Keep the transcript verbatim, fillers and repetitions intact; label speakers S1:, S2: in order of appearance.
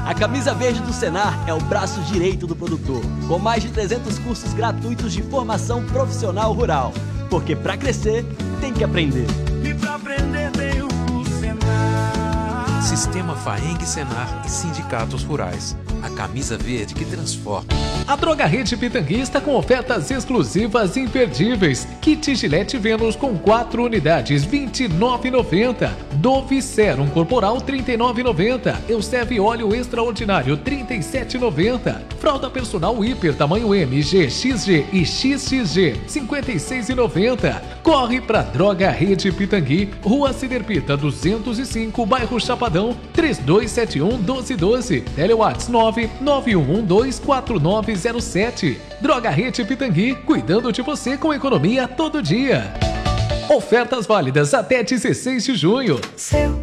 S1: A Camisa Verde do Senar é o braço direito do produtor, com mais de trezentos cursos gratuitos de formação profissional rural. Porque para crescer, tem que aprender.
S2: E para aprender tem o Senar.
S3: Sistema Faeng Senar e Sindicatos Rurais. A camisa verde que transforma.
S4: A Droga Rede Pitangui está com ofertas exclusivas imperdíveis. Kit Gillette Venus com quatro unidades, vinte e nove reais e noventa centavos. Dove Serum Corporal, trinta e nove reais e noventa centavos. Elseve Óleo Extraordinário, trinta e sete reais e noventa centavos. Fralda Personal Hiper tamanho M, G, X G e X X G, cinquenta e seis reais e noventa centavos. Corre pra Droga Rede Pitangui, Rua Ciderpita duzentos e cinco, bairro Chapadão, três dois sete um, um dois um dois. Telewatts nove nove um um dois quatro nove zero sete. Droga Rede Pitangui, cuidando de você com economia todo dia. Ofertas válidas até dezesseis de junho.
S5: Seu